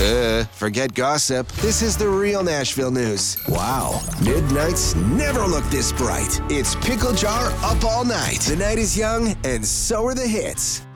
Forget gossip. This is the real Nashville news. Wow, midnights never look this bright. It's Pickle Jar Up All Night. The night is young, and so are the hits.